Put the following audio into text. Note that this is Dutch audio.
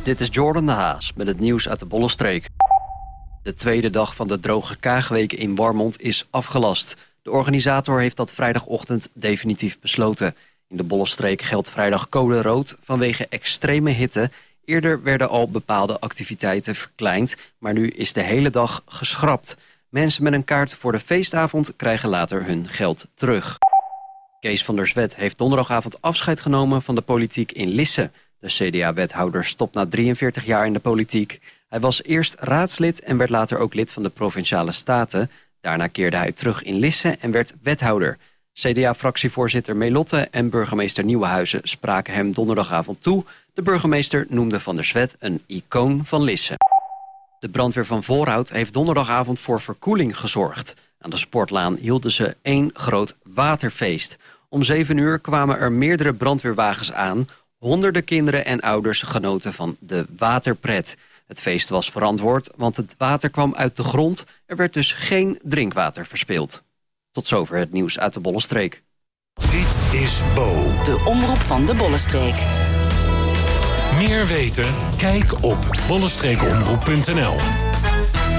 Dit is Jordan de Haas met het nieuws uit de Bollenstreek. De tweede dag van de Droge Kaagweek in Warmond is afgelast. De organisator heeft dat vrijdagochtend definitief besloten. In de Bollenstreek geldt vrijdag code rood vanwege extreme hitte. Eerder werden al bepaalde activiteiten verkleind, maar nu is de hele dag geschrapt. Mensen met een kaart voor de feestavond krijgen later hun geld terug. Kees van der Zwet heeft donderdagavond afscheid genomen van de politiek in Lisse. De CDA-wethouder stopt na 43 jaar in de politiek. Hij was eerst raadslid en werd later ook lid van de Provinciale Staten. Daarna keerde hij terug in Lisse en werd wethouder. CDA-fractievoorzitter Melotte en burgemeester Nieuwenhuizen spraken hem donderdagavond toe. De burgemeester noemde van der Zwet een icoon van Lisse. De brandweer van Voorhout heeft donderdagavond voor verkoeling gezorgd. Aan de sportlaan hielden ze één groot waterfeest. Om 7 uur kwamen er meerdere brandweerwagens aan. Honderden kinderen en ouders genoten van de waterpret. Het feest was verantwoord, want het water kwam uit de grond. Er werd dus geen drinkwater verspild. Tot zover het nieuws uit de Bollenstreek. Dit is Bo. De omroep van de Bollenstreek. Meer weten? Kijk op bollenstreekomroep.nl.